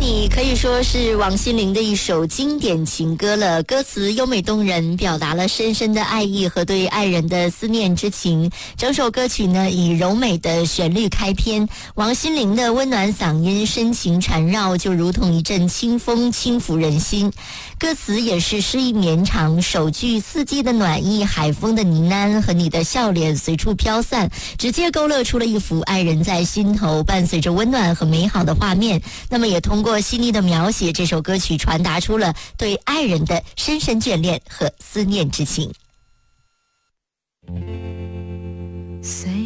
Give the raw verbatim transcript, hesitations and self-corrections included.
你》可以说是王心凌的一首经典情歌了，歌词优美动人，表达了深深的爱意和对爱人的思念之情。整首歌曲呢以柔美的旋律开篇，王心凌的温暖嗓音深情缠绕，就如同一阵清风轻抚人心。歌词也是诗意绵长，首句四季的暖意，海风的呢喃和你的笑脸随处飘散，直接勾勒出了一幅爱人在心头，伴随着温暖和美好的画面。那么也通过细腻的描写，这首歌曲传达出了对爱人的深深眷恋和思念之情。 随